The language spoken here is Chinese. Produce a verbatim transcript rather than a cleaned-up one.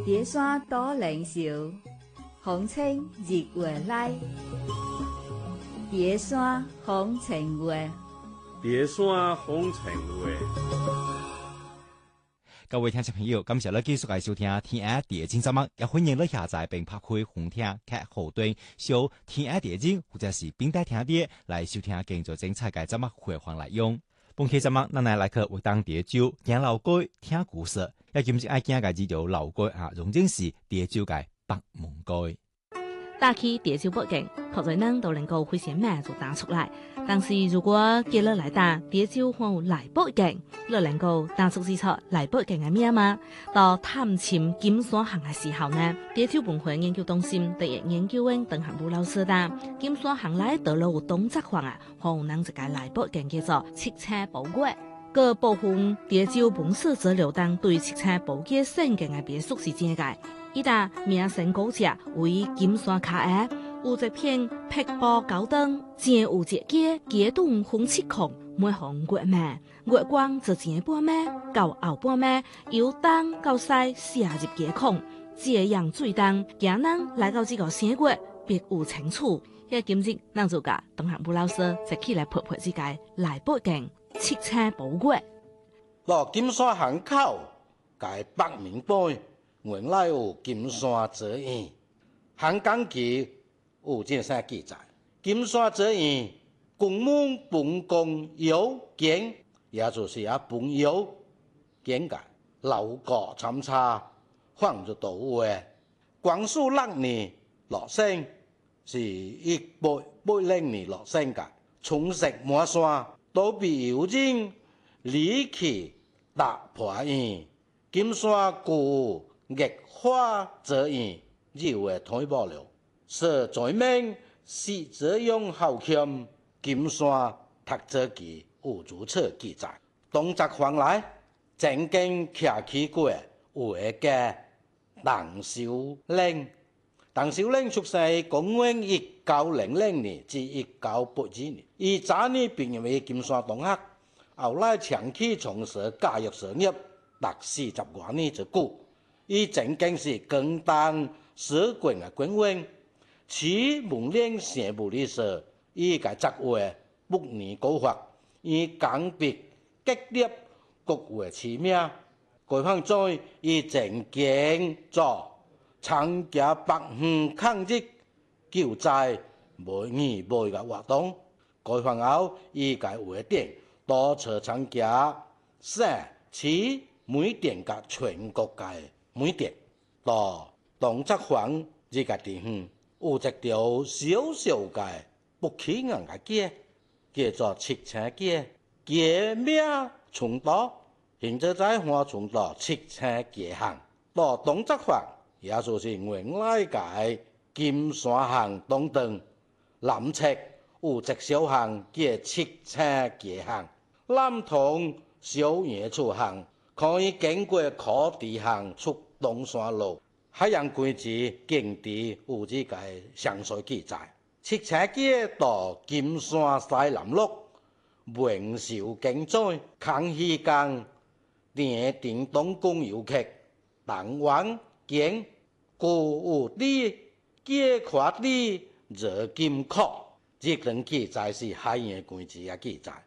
蝶山多靈秀，風清日月來。蝶山風情月， 蝶山風情月。 各位聽眾朋友，感謝你繼續嚟收聽《天愛蝶經》節目，也歡迎你下載並拍開紅聽劇後端，搜《天愛蝶經》或者是並帶聽碟來收聽更多精彩嘅節目回放來用。本期節目，咱來來去活動蝶酒，講老歌，聽故事，也今次愛講嘅只有老歌啊，榮正是蝶酒嘅百夢歌。 打起蝶酒不勁，學在人都能夠會先咩就打出來。但是如果結了來打蝶酒後來不勁，你能夠打出之錯來不勁嘅咩嘛？到探尋金山行嘅時候呢，蝶酒本會研究中心第一研究員鄧行武老師打金山行來得了動作法啊，可能一個來不勁叫做七車寶貴。個部分蝶酒本色則流當對七車寶貴性嘅別墅是正嘅。伊打名聲高只為金山卡嘅，有一片碧波高燈，正有一個街洞紅漆孔，每行月咩月光就前半咩，到後半咩由東到西射入街孔，這樣最燈驚人來到這個城月別有清楚。迄今日咱就甲鄧行武老師一起來陪陪這個來不勁七車寶貴。 落金山巷口解百名杯。原來有金山哲院，香港記有這些記載。金山哲院公門本公有見，也就是啊本有見解，老國參差，放咗到位。光緒六年落成，是一八八零年落成嘅，充實滿山，都被有人離奇打破院，金山故。熱花遮掩，以為推保了，是在明是這樣好看。金山讀者記有如此記載。東澤方來正經徛起過有一個鄧小玲，鄧小玲出世公元一九零零年至一九八二年，伊早年畢業為金山同學，後來長期從事教育事業，達四十多年之久。伊曾經是更當使館嘅官員，其門練寫部歷史，伊個職位不年高發，伊剛愎激烈國會起名。該方在伊曾經做參加北洋抗日救災每年每個活動。該方後伊個會定多次參加省市每點嘅全國嘅。每點到東側ฝั่這個地方，有一條小小嘅不起眼嘅街，叫做七車街。街名從到現在在花從到七車街巷。到東側ฝั่，也就是原來嘅金山巷東段，南側有一小巷叫七車街巷，南通小野處巷。可以經過柯地巷出東山路，海洋規矩境地有這個詳細記載。七車街到金山西南路，文秀經濟，康熙港電電東公遊客，南灣景故有啲街跨啲熱金礦，這段記載是海洋規矩嘅記載。